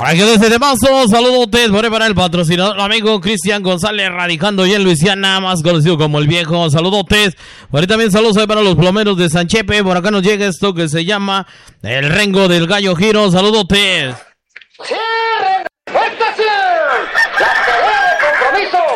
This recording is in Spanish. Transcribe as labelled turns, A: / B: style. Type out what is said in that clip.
A: Por aquí desde Temazo, saludotes para el patrocinador, amigo Cristian González, radicando ya en Luisiana, más conocido como El Viejo. Saludotes. Por ahí también saludos para los plomeros de San Chepe. Por acá nos llega esto que se llama El Rengo del Gallo Giro. Saludotes.
B: ¡Cierren! ¡Estación! ¡La pelea de compromiso!